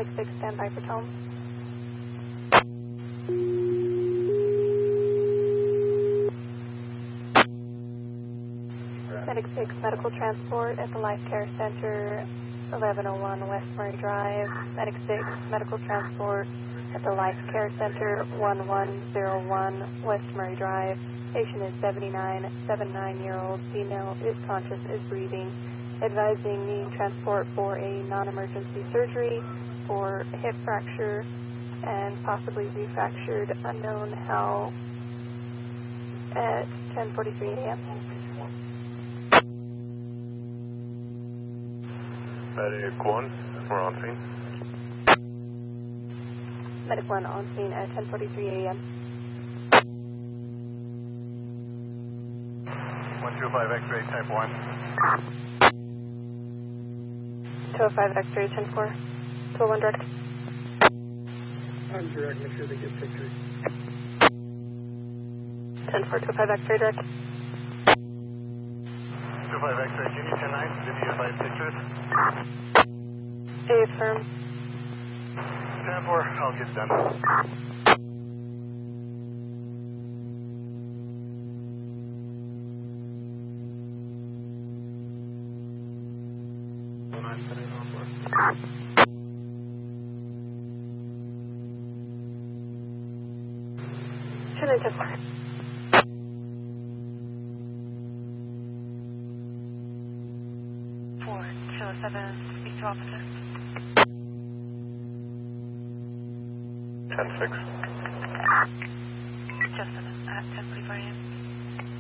6 standby for tone. Medic 6 medical transport at the Life Care Center, 1101 West Murray Drive. Medic 6 medical transport at the Life Care Center, 1101 West Murray Drive. Patient is 79-year-old female, is conscious, is breathing. Advising needing transport for a non-emergency surgery for hip fracture and possibly refractured, unknown how, at 10:43 a.m. Medic 1, we're on scene. Medic 1 on scene at 10:43 a.m. 125 X-ray type 1. 205 X-ray 10-4. 201 direct. I'm direct, make sure they get pictures. 10-4, 205 X-ray direct. 225 X-ray, can you 10-9? Give me your 5 pictures. Affirm. 10-4, I'll get done. Should I just mark? Four, 207, speak to officer. 10-6. Just at 10:45 a.m.